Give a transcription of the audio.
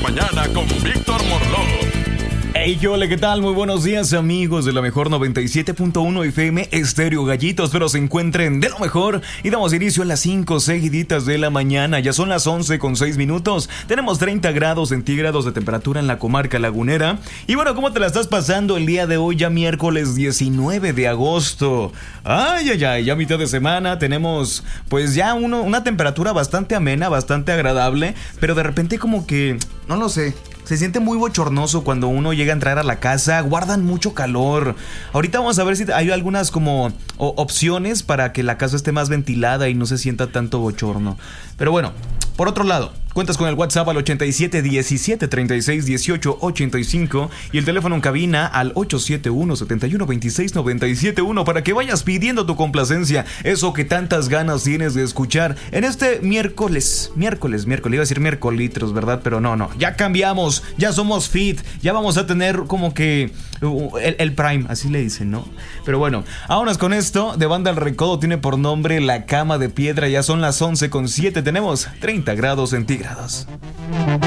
mañana con Víctor Morló. Hey, hola, ¿qué tal? Muy buenos días, amigos de la mejor 97.1 FM Estéreo Gallitos. Espero se encuentren de lo mejor. Y damos inicio a las 5 seguiditas de la mañana. Ya son las 11:06. Tenemos 30 grados centígrados de temperatura en la comarca lagunera. Y bueno, ¿cómo te la estás pasando el día de hoy? Ya miércoles 19 de agosto. Ay, ya mitad de semana. Tenemos pues ya una temperatura bastante amena, bastante agradable. Pero de repente como que, no lo sé, se siente muy bochornoso cuando uno llega a entrar a la casa. Guardan mucho calor. Ahorita vamos a ver si hay algunas como opciones para que la casa esté más ventilada y no se sienta tanto bochorno. Pero bueno, por otro lado, cuentas con el WhatsApp al 87 17 36 18 85 y el teléfono en cabina al 871 71 26 97 1 para que vayas pidiendo tu complacencia, eso que tantas ganas tienes de escuchar en este miércoles, iba a decir miércolitros, ¿verdad? Pero no, ya cambiamos, ya somos fit, ya vamos a tener como que el prime, así le dicen, ¿no? Pero bueno, vámonos con esto. De Banda El Recodo tiene por nombre La Cama de Piedra. Ya son las 11:07, tenemos 30 grados centígrados.